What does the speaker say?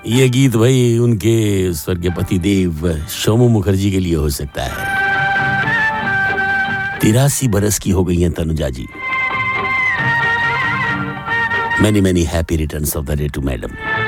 ये गीत भाई उनके स्वर्गीय पति देव सोमू मुखर्जी के लिए हो सकता है। 83 बरस की हो गई हैं तनुजा जी। Many happy returns of the day to madam.